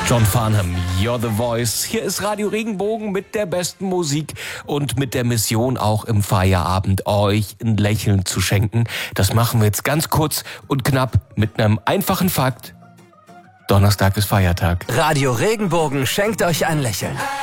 John Farnham, You're the Voice. Hier ist Radio Regenbogen mit der besten Musik und mit der Mission auch im Feierabend euch ein Lächeln zu schenken. Das machen wir jetzt ganz kurz und knapp mit einem einfachen Fakt. Donnerstag ist Feiertag. Radio Regenbogen schenkt euch ein Lächeln.